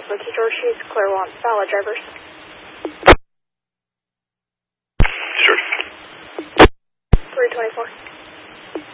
Alpha to George Street, clear one, solid drivers. Sure. 324.